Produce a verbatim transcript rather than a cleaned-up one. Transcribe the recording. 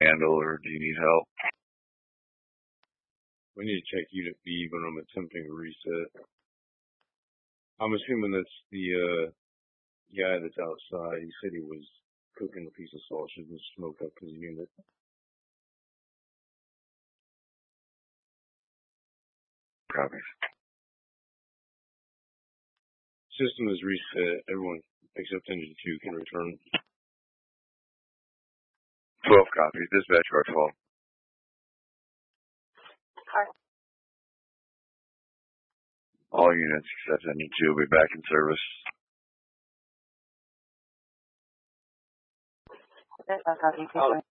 handle, or do you need help? We need to check Unit B when I'm attempting a reset. I'm assuming that's the uh, guy that's outside. He said he was cooking a piece of sausage and smoke up his unit. Copy. System is reset. Everyone except Engine two can return. twelve copies. Dispatch car twelve. Hi. All units except Engine two will be back in service. Okay, that's how you